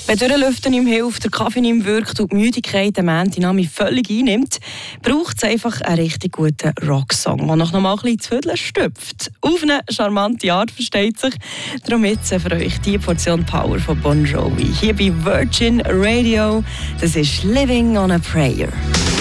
Wenn Durchlüften ihm hilft, der Kaffee ihm wirkt und die Müdigkeit den Montag völlig einnimmt, braucht es einfach einen richtig guten Rocksong, der noch mal ein bisschen zu Vierteln stüpft. Auf eine charmante Art, versteht sich. Darum jetzt für euch die Portion Power von Bon Jovi. Hier bei Virgin Radio. Das ist «Living on a Prayer».